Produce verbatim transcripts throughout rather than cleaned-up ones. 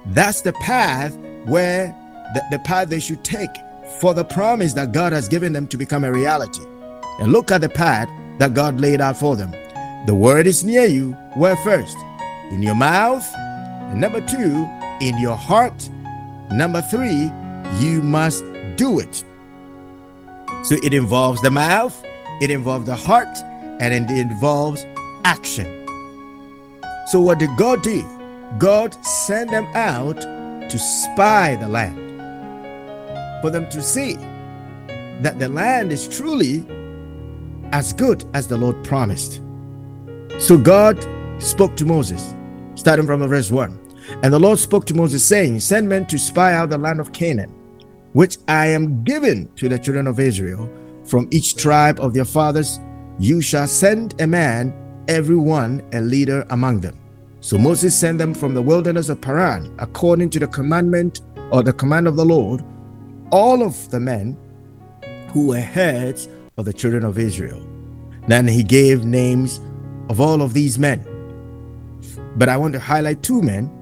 That's the path where the, the path they should take for the promise that God has given them to become a reality. And look at the path that God laid out for them. The word is near you. Where first? In your mouth. And number two, in your heart. Number three, you must do it. So it involves the mouth, it involves the heart, and it involves action. So what did God do? God sent them out to spy the land, for them to see that the land is truly as good as the Lord promised. So God spoke to Moses, starting from verse one. And the Lord spoke to Moses, saying, send men to spy out the land of Canaan, which I am giving to the children of Israel. From each tribe of their fathers you shall send a man, every one a leader among them. So Moses sent them from the wilderness of Paran, according to the commandment or the command of the Lord, all of the men who were heads of the children of Israel. Then he gave names of all of these men. But I want to highlight two men.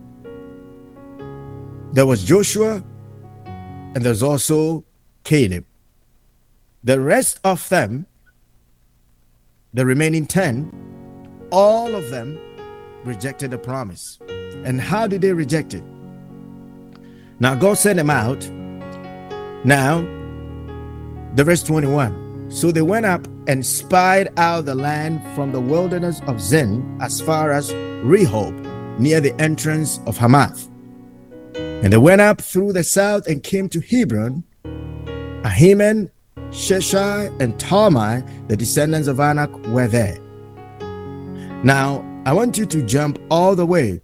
There was Joshua, and there's also Caleb. The rest of them, the remaining ten, all of them rejected the promise. And how did they reject it? Now God sent them out. Now, the verse twenty-one. So they went up and spied out the land from the wilderness of Zin as far as Rehob, near the entrance of Hamath. And they went up through the south and came to Hebron. Ahiman, Sheshai, and Talmai, the descendants of Anak, were there. Now, I want you to jump all the way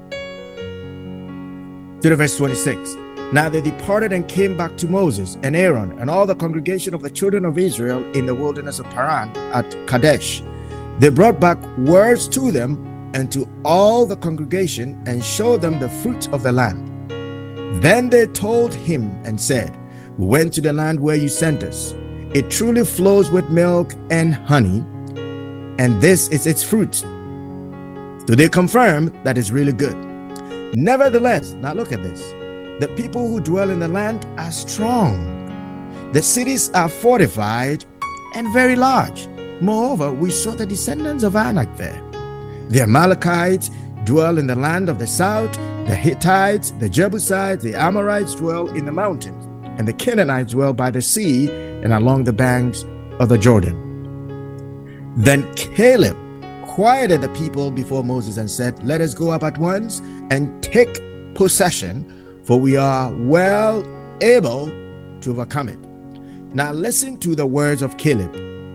to the verse twenty-six. Now they departed and came back to Moses and Aaron and all the congregation of the children of Israel in the wilderness of Paran at Kadesh. They brought back words to them and to all the congregation and showed them the fruit of the land. Then they told him and said, we went to the land where you sent us. It truly flows with milk and honey, and this is its fruit. So they confirmed that it's really good. Nevertheless, now look at this. The people who dwell in the land are strong. The cities are fortified and very large. Moreover, we saw the descendants of Anak there. The Amalekites dwell in the land of the south. The Hittites, the Jebusites, the Amorites dwell in the mountains. And the Canaanites dwell by the sea and along the banks of the Jordan. Then Caleb quieted the people before Moses and said, let us go up at once and take possession, for we are well able to overcome it. Now listen to the words of Caleb.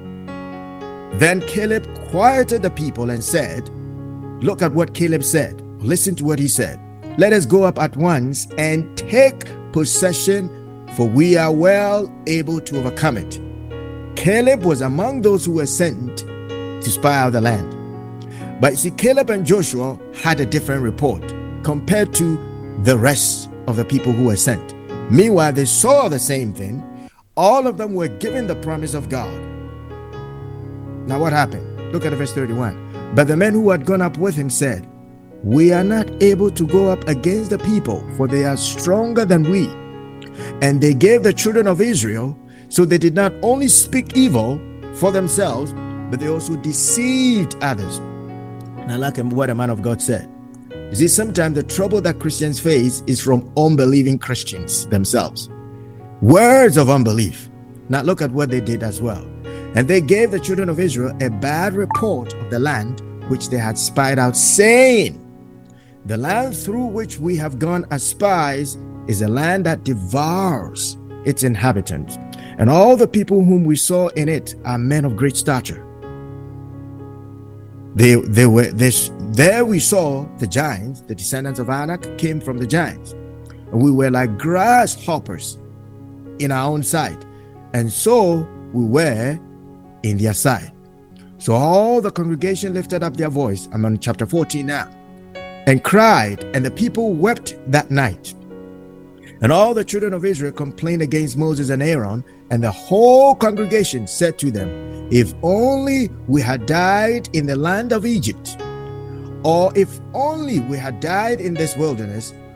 Then Caleb quieted the people and said, look at what Caleb said. Listen to what he said. Let us go up at once and take possession, for we are well able to overcome it. Caleb was among those who were sent to spy out the land. But you see, Caleb and Joshua had a different report compared to the rest of the people who were sent. Meanwhile, they saw the same thing. All of them were given the promise of God. Now what happened? Look at verse thirty-one. But the men who had gone up with him said, we are not able to go up against the people, for they are stronger than we. And they gave the children of Israel, so they did not only speak evil for themselves, but they also deceived others. Now, like what a man of God said, you see, sometimes the trouble that Christians face is from unbelieving Christians themselves. Words of unbelief. Now look at what they did as well. And they gave the children of Israel a bad report of the land which they had spied out, saying, the land through which we have gone as spies is a land that devours its inhabitants, and all the people whom we saw in it are men of great stature. They, they were this. There we saw the giants, the descendants of Anak came from the giants, and we were like grasshoppers in our own sight, and so we were in their sight. So all the congregation lifted up their voice. I'm on chapter fourteen now, and cried, and the people wept that night. And all the children of Israel complained against Moses and Aaron, and the whole congregation said to them, if only we had died in the land of Egypt, or if only we had died in this wilderness,